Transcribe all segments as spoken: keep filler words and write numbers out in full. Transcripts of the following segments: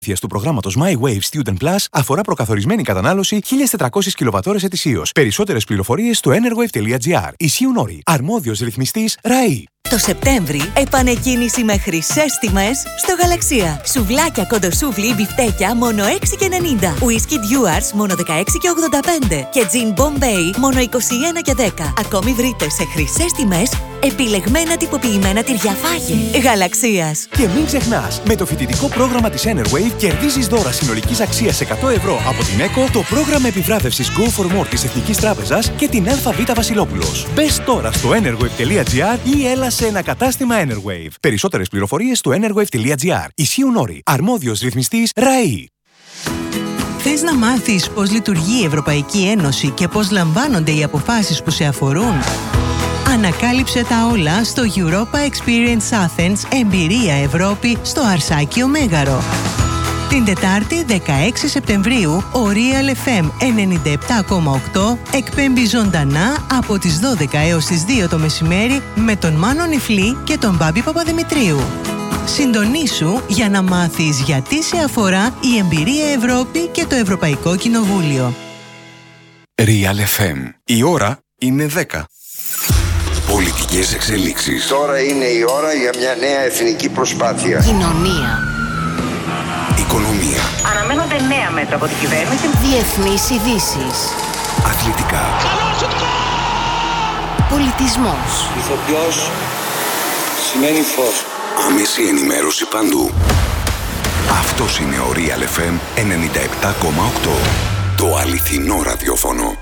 του προγράμματος MyWave Student Plus αφορά προκαθορισμένη κατανάλωση χίλιες τετρακόσιες κιλοβατώρες ετησίως. Περισσότερες πληροφορίες στο enerwave τελεία gr. Ισχύουν όροι. Αρμόδιος ρυθμιστής ΡΑΗ. Το Σεπτέμβρη, επανεκκίνηση με χρυσές τιμές στο Γαλαξία. Σουβλάκια κοντοσούβλι ή μπιφτέκια μόνο έξι και ενενήντα. Whisky Dewars μόνο δεκαέξι και ογδόντα πέντε. Και Gin Bombay μόνο είκοσι ένα και δέκα. Ακόμη βρείτε σε χρυσές τιμές επιλεγμένα τυποποιημένα τυριά Φάγε. Γαλαξίας. Και μην ξεχνάς, με το φοιτητικό πρόγραμμα της Enerwave κερδίζεις δώρα συνολικής αξίας εκατό ευρώ από την ΕΚΟ, το πρόγραμμα επιβράβευσης Go for More της Εθνικής Τράπεζας και την ΑΒ Βασιλόπουλος. Μπες τώρα στο enerwave τελεία gr ή έλα σε ένα κατάστημα Enerwave. Περισσότερες πληροφορίες στο enerwave τελεία gr. Ισχύουν όροι. Αρμόδιος ρυθμιστής ΡΑΗ. Θες να μάθεις πώς λειτουργεί η Ευρωπαϊκή Ένωση και πώς λαμβάνονται οι αποφάσεις που σε αφορούν? Ανακάλυψε τα όλα στο Europa Experience Athens Εμπειρία Ευρώπη στο Αρσάκιο Μέγαρο. Την Τετάρτη δεκαέξι Σεπτεμβρίου ο Real εφ εμ ενενήντα επτά κόμμα οκτώ εκπέμπει ζωντανά από τις δώδεκα έως τις δύο το μεσημέρι με τον Μάνο Νιφλή και τον Μπάμπη Παπαδημητρίου. Συντονίσου για να μάθεις γιατί σε αφορά η Εμπειρία Ευρώπη και το Ευρωπαϊκό Κοινοβούλιο. Real εφ εμ. Η ώρα είναι δέκα. Πολιτικές εξελίξεις. Τώρα είναι η ώρα για μια νέα εθνική προσπάθεια. Κοινωνία. Οικονομία. Αναμένονται νέα μέτρα από την κυβέρνηση. Διεθνείς ειδήσεις. Αθλητικά. Πολιτισμός. Ηθοποιός σημαίνει φως. Άμεση ενημέρωση παντού. Αυτός είναι ο Real εφ εμ ενενήντα επτά κόμμα οκτώ. Το αληθινό ραδιόφωνο.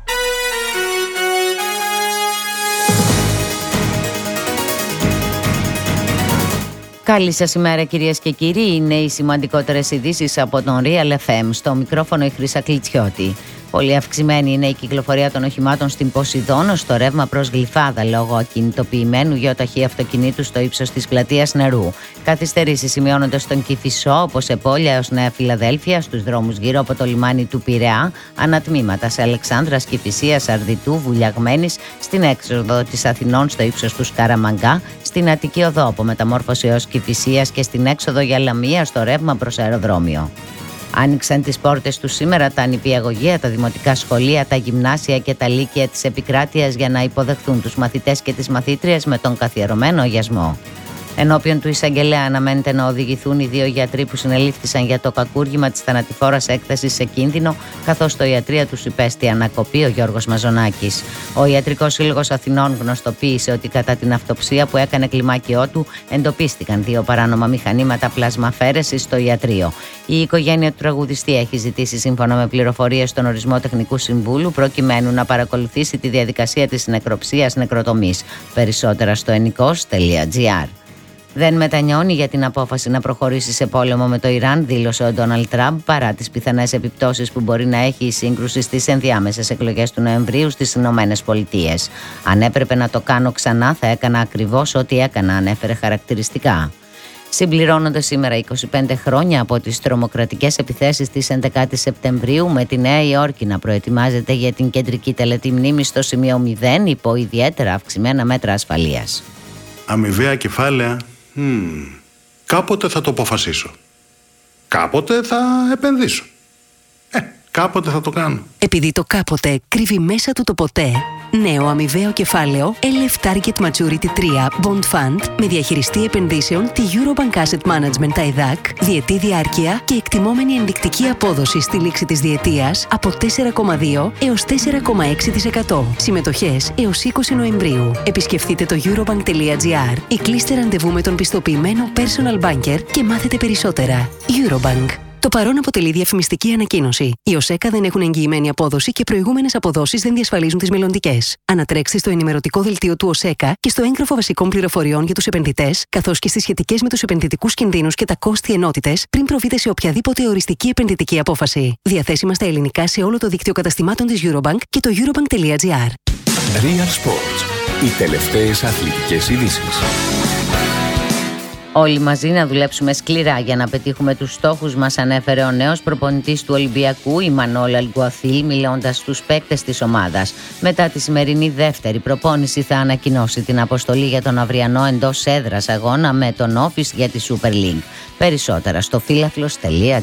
Καλή σας ημέρα κυρίες και κύριοι, είναι οι σημαντικότερες ειδήσεις από τον Real εφ εμ. Στο μικρόφωνο η Χρύσα Κλιτσιώτη. Πολύ αυξημένη είναι η κυκλοφορία των οχημάτων στην Ποσειδόνο στο ρεύμα προς Γλυφάδα λόγω ακινητοποιημένου γεωταχή αυτοκινήτου στο ύψος της πλατείας Νερού. Καθυστερήσεις σημειώνονται στον Κηφισό, όπως Επόλια έως Νέα Φιλαδέλφια, στους δρόμους γύρω από το λιμάνι του Πειραιά, ανατμήματα σε Αλεξάνδρας, Κηφισίας, Αρδιτού, Βουλιαγμένης, στην έξοδο της Αθηνών στο ύψος του Σκαραμαγκά, στην Αττική Οδό από Μεταμόρφωση έως Κηφισίας και στην έξοδο για Λαμία στο ρεύμα προς αεροδρόμιο. Άνοιξαν τις πόρτες τους σήμερα τα νηπιαγωγεία, τα δημοτικά σχολεία, τα γυμνάσια και τα λύκεια της επικράτειας για να υποδεχθούν τους μαθητές και τις μαθήτριες με τον καθιερωμένο αγιασμό. Ενώπιον του εισαγγελέα αναμένεται να οδηγηθούν οι δύο γιατροί που συνελήφθησαν για το κακούργημα της θανατηφόρας έκθεσης σε κίνδυνο, καθώς στο ιατρείο τους υπέστη ανακοπή ο Γιώργος Μαζονάκης. Ο Ιατρικός Σύλλογος Αθηνών γνωστοποίησε ότι κατά την αυτοψία που έκανε κλιμάκιό του εντοπίστηκαν δύο παράνομα μηχανήματα πλασμαφέρεσης στο ιατρείο. Η οικογένεια του τραγουδιστή έχει ζητήσει σύμφωνα με πληροφορίες στον ορισμό τεχνικού συμβούλου προκειμένου να παρακολουθήσει τη διαδικασία της νεκροψίας νεκροτομής. Περισσότερα στο ενικός τελεία gr. Δεν μετανιώνει για την απόφαση να προχωρήσει σε πόλεμο με το Ιράν, δήλωσε ο Ντόναλντ Τραμπ, παρά τις πιθανές επιπτώσεις που μπορεί να έχει η σύγκρουση στις ενδιάμεσες εκλογές του Νοεμβρίου στις Ηνωμένες Πολιτείες. Αν έπρεπε να το κάνω ξανά, θα έκανα ακριβώς ό,τι έκανα, ανέφερε χαρακτηριστικά. Συμπληρώνονται σήμερα είκοσι πέντε χρόνια από τις τρομοκρατικές επιθέσεις της έντεκα Σεπτεμβρίου, με τη Νέα Υόρκη να προετοιμάζεται για την κεντρική τελετή μνήμης στο σημείο μηδέν υπό ιδιαίτερα αυξημένα μέτρα ασφαλείας. Αμοιβαία κεφάλαια. Hmm. Κάποτε θα το αποφασίσω. Κάποτε θα επενδύσω. Ε, κάποτε θα το κάνω. Επειδή το κάποτε κρύβει μέσα του το ποτέ, νέο αμοιβαίο κεφάλαιο ελ εφ Target Maturity τρία Bond Fund με διαχειριστή επενδύσεων τη Eurobank Asset Management τα ΕΔΑΚ, διετή διάρκεια και εκτιμόμενη ενδεικτική απόδοση στη λήξη της διετίας από τέσσερα κόμμα δύο έως τέσσερα κόμμα έξι τοις εκατό. Συμμετοχές έως είκοσι Νοεμβρίου. Επισκεφτείτε το eurobank τελεία gr ή κλείστε ραντεβού με τον πιστοποιημένο personal banker και μάθετε περισσότερα. Eurobank. Το παρόν αποτελεί διαφημιστική ανακοίνωση. Οι ΟΣΕΚΑ δεν έχουν εγγυημένη απόδοση και προηγούμενες αποδόσεις δεν διασφαλίζουν τις μελλοντικές. Ανατρέξτε στο ενημερωτικό δελτίο του ΟΣΕΚΑ και στο έγγραφο βασικών πληροφοριών για τους επενδυτές, καθώς και στις σχετικές με τους επενδυτικούς κινδύνους και τα κόστη ενότητες, πριν προβείτε σε οποιαδήποτε οριστική επενδυτική απόφαση. Διαθέσιμα στα ελληνικά σε όλο το δίκτυο καταστημάτων της Eurobank και το eurobank τελεία gr. Real Sports. Οι τελευταίες αθλητικές ειδήσεις. Όλοι μαζί να δουλέψουμε σκληρά για να πετύχουμε τους στόχους μας, ανέφερε ο νέος προπονητής του Ολυμπιακού, η Μανώλα Αλγκουαθίλ, μιλώντας στους παίκτες της ομάδας. Μετά τη σημερινή δεύτερη προπόνηση θα ανακοινώσει την αποστολή για τον αυριανό εντός έδρας αγώνα με τον Όφης για τη Super League. Περισσότερα στο φίλαθλος τελεία